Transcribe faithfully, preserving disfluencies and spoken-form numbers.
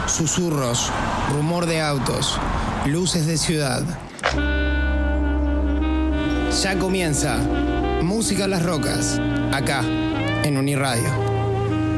susurros, rumor de autos, luces de ciudad. Ya comienza Música a las Rocas, acá, en Uniradio.